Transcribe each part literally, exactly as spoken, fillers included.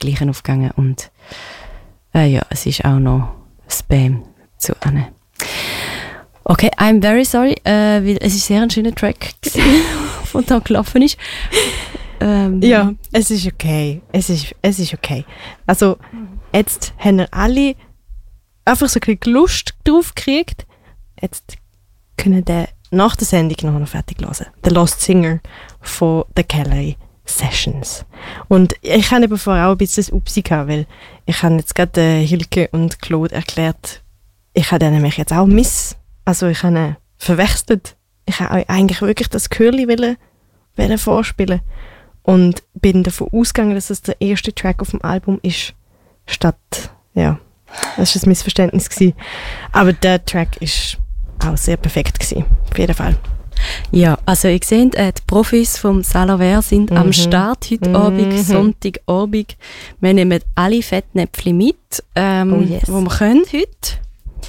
Gleichen aufgegangen und äh, ja, es ist auch noch Spam zu Anne. Okay, I'm very sorry, äh, weil es ist sehr ein schöner Track gewesen, der da gelaufen ist. Ähm, ja, es ist okay. Es ist, es ist okay. Also, jetzt haben wir alle einfach so ein bisschen Lust drauf gekriegt. Jetzt können wir nach der Sendung noch fertig hören. The Lost Singer von The Calais Sessions. Und ich habe eben vorher auch ein bisschen das Upsi gehabt, weil ich habe jetzt gerade äh, Hilke und Claude erklärt, ich habe nämlich jetzt auch Miss, also ich habe ihn verwechselt. Ich habe eigentlich wirklich das Chörli wollen, wollen vorspielen und bin davon ausgegangen, dass das der erste Track auf dem Album ist, statt, ja, das war ein Missverständnis gewesen. Aber der Track ist auch sehr perfekt gewesen, auf jeden Fall. Ja, also ihr seht, äh, die Profis vom Salaver sind mhm. am Start heute mhm. Abend, Sonntagabend. Wir nehmen alle Fettnäpfchen mit, ähm, oh yes. wo wir können heute.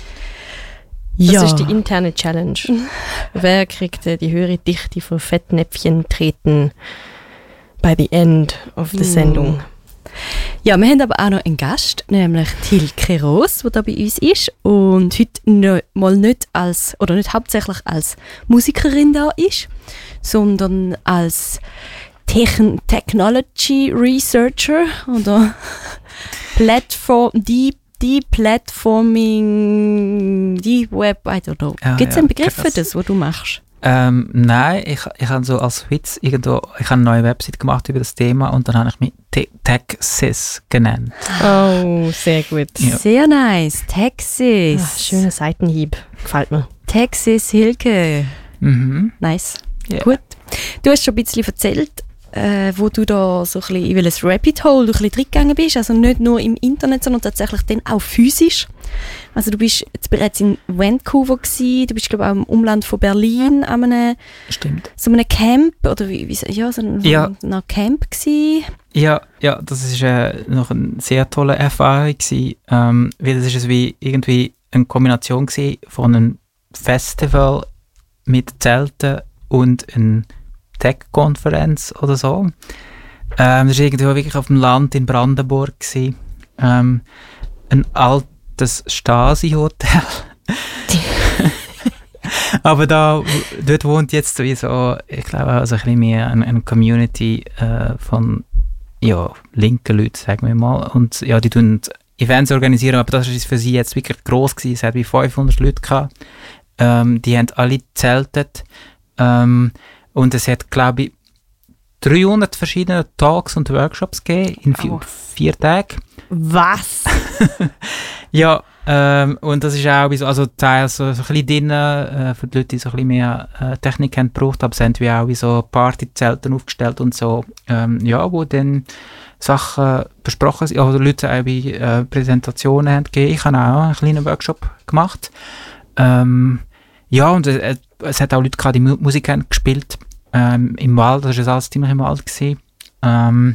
Das ja. ist die interne Challenge. Wer kriegt äh, die höhere Dichte von Fettnäpfchen treten by the end of the Sendung? Mm. Ja, wir haben aber auch noch einen Gast, nämlich Hilke Roos, die da bei uns ist und heute noch mal nicht als, oder nicht hauptsächlich als Musikerin da ist, sondern als Techn- Technology Researcher oder Plattform, die die Platforming, die Web, I don't know. Ja, Gibt es ja, einen Begriff für das, was du machst? Ähm, nein, ich, ich habe so als Witz irgendwo, ich habe eine neue Website gemacht über das Thema und dann habe ich mich Te- TechSys genannt. Oh, sehr gut. Ja. Sehr nice. TechSys. Ach, schöner Seitenhieb. Gefällt mir. TechSys Hilke. Mhm. Nice. Yeah. Gut. Du hast schon ein bisschen erzählt, äh, wo du da so ein bisschen in welches Rabbit Hole du ein bisschen reingegangen bist. Also nicht nur im Internet, sondern tatsächlich dann auch physisch. Also du bist jetzt bereits in Vancouver gewesen, du bist glaube ich auch im Umland von Berlin an einem, Stimmt. so einem Camp oder wie, wie ja, so einem, ja. einem Camp gewesen. Ja, ja, das ist äh, noch eine sehr tolle Erfahrung gewesen, ähm, weil das ist wie irgendwie eine Kombination gewesen von einem Festival mit Zelten und einer Tech-Konferenz oder so. Ähm, das war irgendwie wirklich auf dem Land in Brandenburg gewesen. Ähm, ein altes das Stasi-Hotel. Aber da, dort wohnt jetzt sowieso, ich glaube, also ein bisschen mehr eine, eine Community äh, von ja, linken Leuten, sagen wir mal. Und ja, die tun Events organisieren, aber das ist für sie jetzt wirklich gross gewesen. Es hat wie fünfhundert Leute gehabt. Ähm, die haben alle zeltet. Ähm, und es hat, glaube ich, dreihundert verschiedene Talks und Workshops gegeben in vier, oh. vier Tagen. Was? Ja, ähm, und das ist auch so, also teils so, so ein bisschen drin, äh, für die Leute, die so ein bisschen mehr äh, Technik haben gebraucht, aber es haben wir auch wie so Partyzelten aufgestellt und so, ähm, ja, wo dann Sachen besprochen sind, also Leute auch bei äh, Präsentationen haben gegeben. Ich habe auch einen kleinen Workshop gemacht. Ähm, ja, und äh, es hat auch Leute gehabt, die Mu- Musik haben gespielt, ähm, im Wald, das war alles ziemlich im Wald gewesen. Ähm,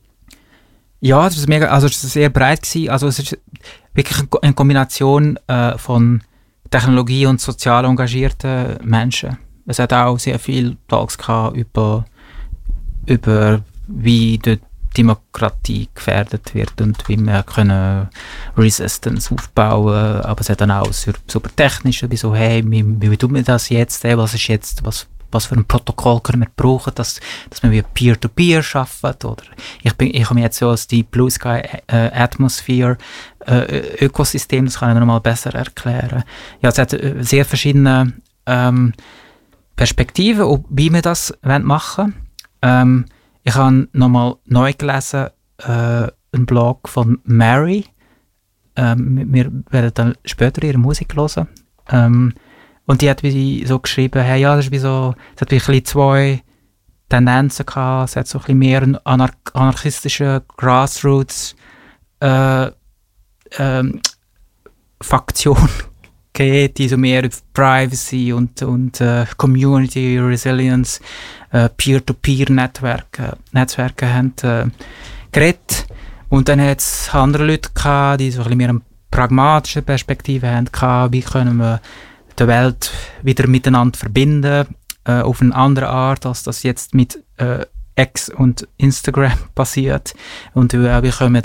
Ja, es war mega, also es war sehr breit gewesen. Also es ist wirklich eine Kombination äh, von Technologie und sozial engagierten Menschen. Es hat auch sehr viele Talks gehabt über, über wie die Demokratie gefährdet wird und wie wir können Resistance aufbauen. Aber es hat dann auch super technisch, wie so, hey, wie, wie tun wir das jetzt? Hey, was ist jetzt, was was für ein Protokoll können wir brauchen, dass, dass wir wie Peer-to-Peer arbeiten. Oder ich, bin, ich komme jetzt so aus die Blue Sky äh, Atmosphere äh, Ökosystem, das kann ich noch mal besser erklären. Ja, es hat äh, sehr verschiedene ähm, Perspektiven, wie wir das machen wollen. Ähm, ich habe noch mal neu gelesen, äh, einen Blog von Mary. Ähm, wir werden dann später ihre Musik hören. Ähm, Und die hat wie so geschrieben, hey, ja, das ist wie so, es hat wie ein bisschen zwei Tendenzen gehabt, es hat so ein bisschen mehr eine anar- anarchistische Grassroots äh, ähm, Faktion gegeben, die so mehr über Privacy und, und äh, Community Resilience, äh, Peer-to-Peer-Netzwerke Netzwerke haben äh, geredet. Und dann hat es andere Leute gehabt, die so ein bisschen mehr eine pragmatische Perspektive haben gehabt, wie können wir die Welt wieder miteinander verbinden, äh, auf eine andere Art, als das jetzt mit äh, X und Instagram passiert. Und äh, wie können wir